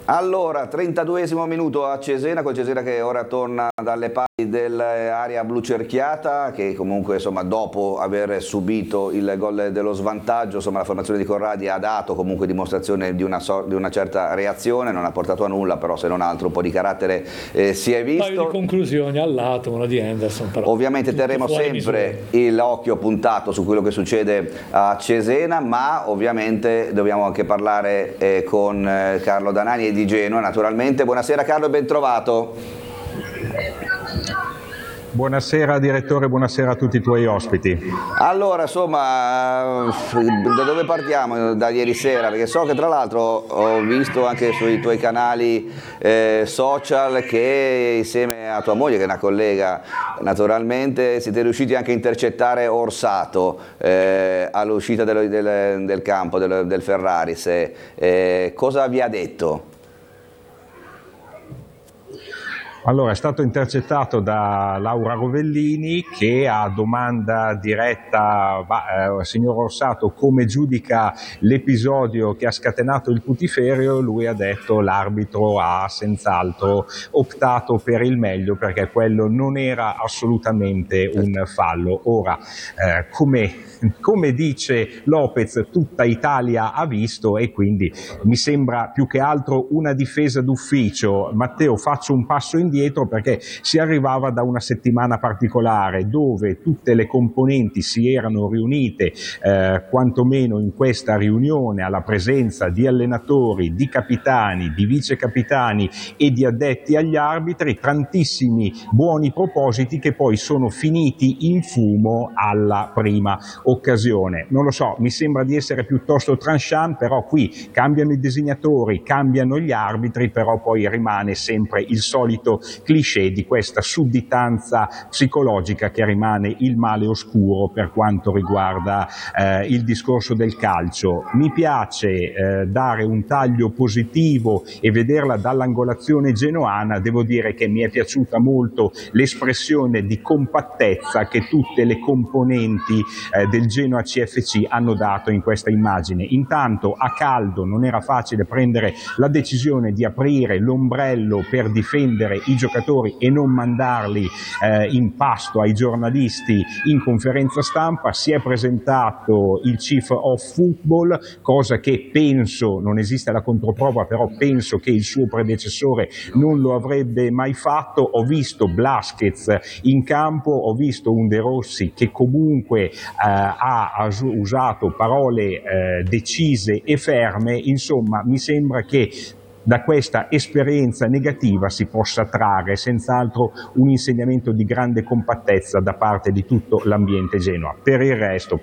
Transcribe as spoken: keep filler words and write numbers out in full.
Allora, trentaduesimo minuto a Cesena, con Cesena che ora torna dalle parti dell'area blu cerchiata, che comunque insomma dopo aver subito il gol dello svantaggio, insomma la formazione di Corradi ha dato comunque dimostrazione di una, so di una certa reazione, non ha portato a nulla, però se non altro un po' di carattere eh, si è visto. Un paio di conclusioni al lato, una di Henderson, però ovviamente terremo sempre l'occhio puntato su quello che succede a Cesena, ma ovviamente dobbiamo anche parlare eh, con eh, Carlo Danani di Genoa, naturalmente. Buonasera Carlo e ben trovato. Buonasera direttore, buonasera a tutti i tuoi ospiti. Allora, insomma, da dove partiamo da ieri sera? Perché so che tra l'altro ho visto anche sui tuoi canali eh, social che insieme a tua moglie, che è una collega naturalmente, siete riusciti anche a intercettare Orsato eh, all'uscita del, del, del campo del, del Ferraris. Eh, cosa vi ha detto? Allora, è stato intercettato da Laura Rovellini che a domanda diretta, va, eh, signor Orsato, come giudica l'episodio che ha scatenato il putiferio? Lui ha detto l'arbitro ha senz'altro optato per il meglio perché quello non era assolutamente un fallo. Ora, eh, come, come dice Lopez, tutta Italia ha visto e quindi mi sembra più che altro una difesa d'ufficio. Matteo, faccio un passo indietro perché si arrivava da una settimana particolare dove tutte le componenti si erano riunite eh, quantomeno in questa riunione alla presenza di allenatori, di capitani, di vice capitani e di addetti agli arbitri, tantissimi buoni propositi che poi sono finiti in fumo alla prima occasione. Non lo so, mi sembra di essere piuttosto tranchant, però qui cambiano i designatori, cambiano gli arbitri, però poi rimane sempre il solito cliché di questa sudditanza psicologica che rimane il male oscuro per quanto riguarda eh, il discorso del calcio. Mi piace eh, dare un taglio positivo e vederla dall'angolazione genoana. Devo dire che mi è piaciuta molto l'espressione di compattezza che tutte le componenti eh, del Genoa C F C hanno dato in questa immagine. Intanto a caldo non era facile prendere la decisione di aprire l'ombrello per difendere i giocatori e non mandarli eh, in pasto ai giornalisti in conferenza stampa. Si è presentato il Chief of Football, cosa che penso, non esiste la controprova, però penso che il suo predecessore non lo avrebbe mai fatto. Ho visto Blasquez in campo, ho visto un De Rossi che comunque eh, ha usato parole eh, decise e ferme. Insomma, mi sembra che da questa esperienza negativa si possa trarre senz'altro un insegnamento di grande compattezza da parte di tutto l'ambiente Genoa. Per il resto